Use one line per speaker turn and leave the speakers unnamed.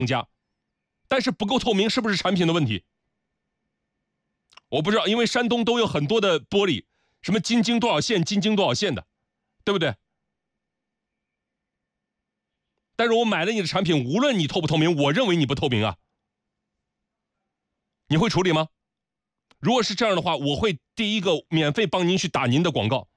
家，但是不够透明是不是产品的问题？我不知道，因为山东都有很多的玻璃，什么京津多少线、京津多少线的，对不对？但是我买了你的产品，无论你透不透明，我认为你不透明啊，你会处理吗？如果是这样的话，我会第一个免费帮您去打您的广告，